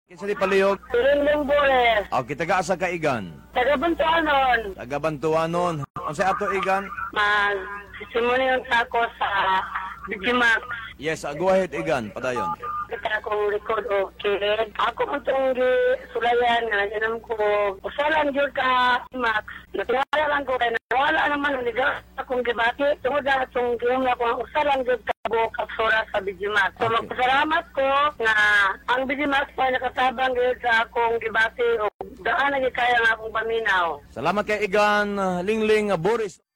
Kinsa di palihog? Rinling Bores. Okay, taga-asa ka igan? Taga-Bantuanon. Taga-Bantuanon. Ang sa ato igan? Simunin ako sa Digimax. Yes, go ahead igan. Padayon. Kita akong record o kid. Ako mo itong sulayan na nandiyan ko. Usalan yun ka, Max. Natingala lang ko kaya nawala naman ang ligaw akong gibati. Tungod na itong giyong na ko, usalan yun ka buong kapsura sa Digimax. So magpasalamat ko na ang Digimax pa nakatabang yun sa akong gibati o daan na kaya nga akong paminaw. Salamat kay igan, Lingling Boris.